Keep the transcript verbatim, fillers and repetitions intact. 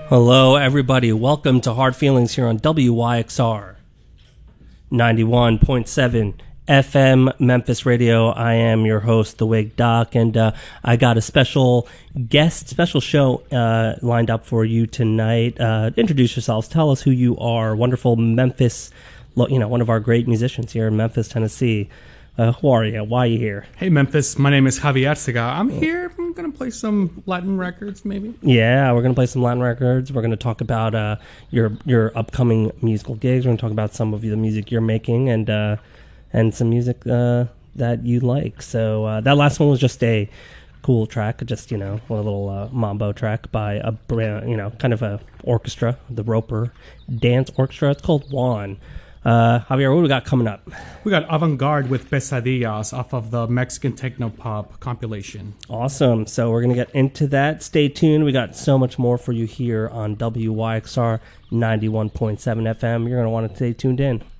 Hello, everybody. Welcome to Hard Feelings here on W Y X R ninety-one point seven F M Memphis Radio. I am your host, The Wig Doc, and uh, I got a special guest, special show uh, lined up for you tonight. Uh, introduce yourselves. Tell us who you are. Wonderful Memphis, you know, one of our great musicians here in Memphis, Tennessee. Uh, who are you? Why are you here? Hey, Memphis. My name is Javier Sega. I'm here. I'm going to play some Latin records, maybe. Yeah, we're going to play some Latin records. We're going to talk about uh, your your upcoming musical gigs. We're going to talk about some of the music you're making and uh, and some music uh, that you like. So uh, that last one was just a cool track, just, you know, a little uh, mambo track by a, you know, kind of a orchestra, the Roper Dance Orchestra. It's called Juan. Uh, Javier, what do we got coming up? We got Avant-Garde with Pesadillas off of the Mexican Techno Pop compilation. Awesome. So we're going to get into that. Stay tuned. We got so much more for you here on W Y X R ninety-one point seven F M. You're going to want to stay tuned in.